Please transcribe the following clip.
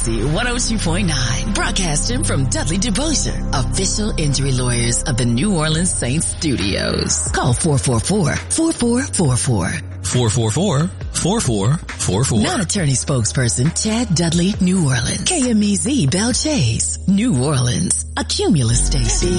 KMEZ 102.9, broadcasting from Dudley DeBosier, official injury lawyers of the New Orleans Saints studios. Call 444-4444. 444-4444. Non-attorney spokesperson Chad Dudley, New Orleans. KMEZ Belle Chase, New Orleans, a Cumulus station.